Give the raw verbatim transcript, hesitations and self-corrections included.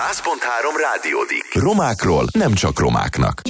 száz pont három Rádiódik. Romákról nem csak romáknak.